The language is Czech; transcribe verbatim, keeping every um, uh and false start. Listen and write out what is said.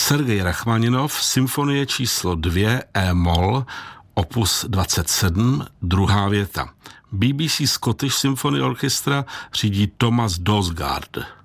Sergej Rachmaninov, symfonie číslo dvě E-moll, opus dvacet sedm, druhá věta. B B C Scottish Symphony Orchestra řídí Thomas Dosgaard.